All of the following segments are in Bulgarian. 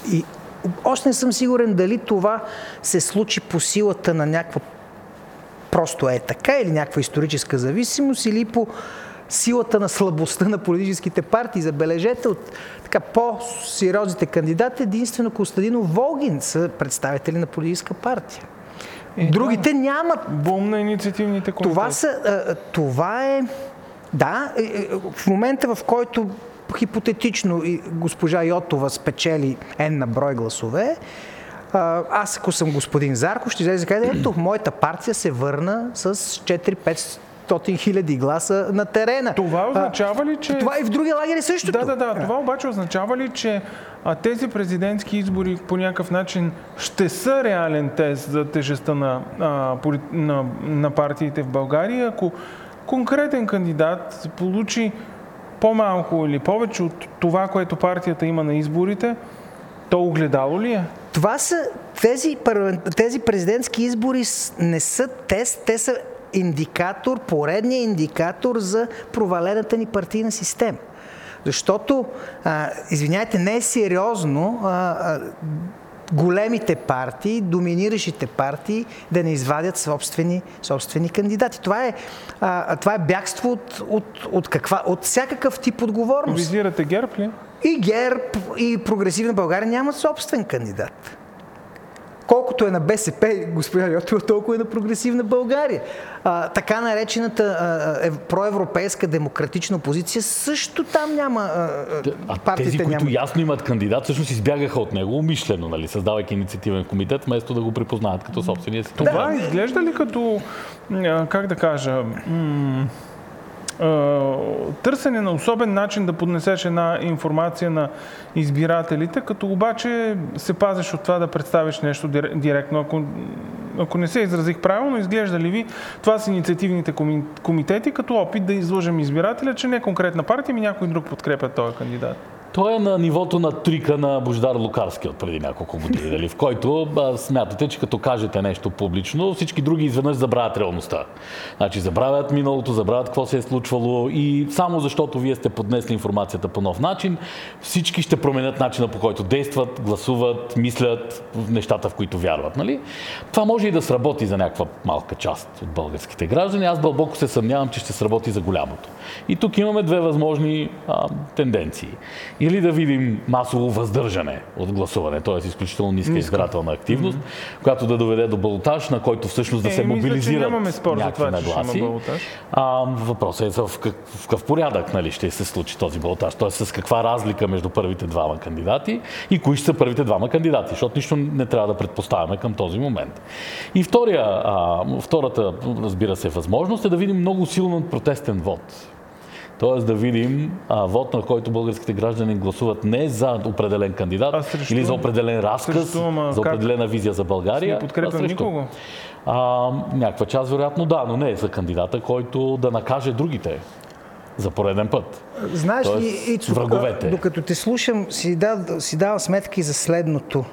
И още не съм сигурен дали това се случи по силата на някаква просто така или някаква историческа зависимост, или по силата на слабостта на политическите партии. Забележете, от така по-сериозните кандидати единствено Костадинов, Волгин са представители на политическа партия. Другите нямат. Бум на инициативните комитети. Това е... Да, в момента, в който хипотетично госпожа Йотова спечели на брой гласове, аз, ако съм господин Зарков, ще излезе да кажа, ето, моята партия се върна с 4-500 хиляди гласа на терена. Това означава ли, че... Това и в други лагери същото. Да. Това обаче означава ли, че тези президентски избори по някакъв начин ще са реален тест за тежестта на партиите в България, ако конкретен кандидат получи по-малко или повече от това, което партията има на изборите, то огледало ли е? Това са тези президентски избори не са тест, те са индикатор, поредният индикатор за провалената ни партийна система. Защото, извиняйте, не е сериозно големите партии, доминиращите партии да не извадят собствени кандидати. Това е бягство от всякакъв тип отговорност. Визирате ГЕРБ ли? И ГЕРБ, и Прогресивна България нямат собствен кандидат. Колкото е на БСП, господин Йотова, толкова е на Прогресивна България. Така наречената проевропейска демократична опозиция също там няма партиите. Тези, които ясно имат кандидат, всъщност избягаха от него умишлено, нали, създавайки инициативен комитет, вместо да го припознаят като собствения си. Това изглежда ли като, как да кажа, търсене на особен начин да поднесеш една информация на избирателите, като обаче се пазиш от това да представиш нещо директно. Ако не се изразих правилно, изглежда ли ви това с инициативните комитети като опит да излъжем избирателя, че не конкретна партия, някой друг подкрепя този кандидат? Той е на нивото на трика на Божидар Лукарски от преди няколко години, в който смятате, че като кажете нещо публично, всички други изведнъж забравят реалността. Значи забравят миналото, забравят какво се е случвало и само защото вие сте поднесли информацията по нов начин, всички ще променят начина, по който действат, гласуват, мислят в нещата, в които вярват. Нали? Това може и да сработи за някаква малка част от българските граждани. Аз дълбоко се съмнявам, че ще сработи за голямото. И тук имаме две възможни тенденции. Или да видим масово въздържане от гласуване, т.е. изключително ниска избирателна активност, която да доведе до балотаж, на който всъщност да се мобилизират някакви нагласи. Въпросът е в какъв порядък, нали, ще се случи този балотаж, т.е. с каква разлика между първите двама кандидати и кои ще са първите двама кандидати, защото нищо не трябва да предпоставяме към този момент. И втората, разбира се, възможност е да видим много силен протестен вод. Тоест да видим вод, на който българските граждани гласуват не за определен кандидат или за определен разказ, за определена визия за България. Не подкрепям никого. Някаква част вероятно да, но не е за кандидата, който да накаже другите за пореден път. Знаеш ли, Ицо, докато те слушам, си давам сметки за следното.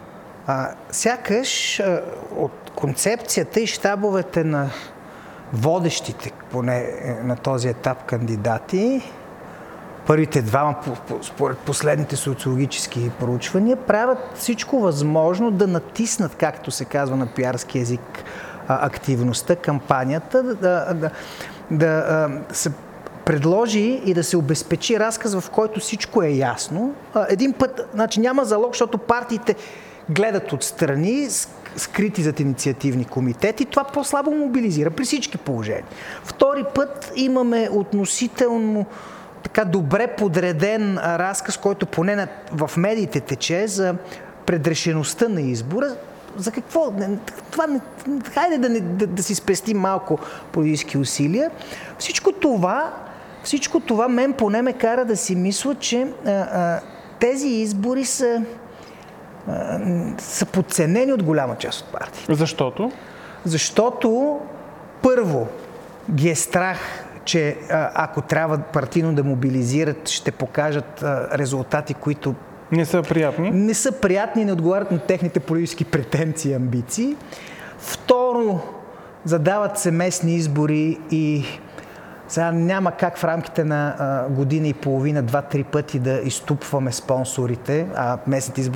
Сякаш от концепцията и щабовете на водещите, поне на този етап кандидати, първите двама, според последните социологически проучвания, правят всичко възможно да натиснат, както се казва на пиарски език, активността, кампанията, да се предложи и да се обезпечи разказ, в който всичко е ясно. Един път, значи няма залог, защото партиите гледат отстрани, скрити зад инициативни комитети, това по-слабо мобилизира при всички положения. Втори път имаме относително така добре подреден разказ, който поне в медиите тече за предрешеността на избора. За какво? Хайде да си спестим малко политически усилия. Всичко това мен поне ме кара да си мисля, че тези избори са подценени от голяма част от партии. Защото? Защото първо ги е страх, че ако трябва партийно да мобилизират, ще покажат резултати, които не са приятни. Не са приятни и не отговарят на техните политически претенции и амбиции. Второ, задават се местни избори и сега няма как в рамките на година и половина, 2-3 пъти да изтупваме спонсорите, а местните избори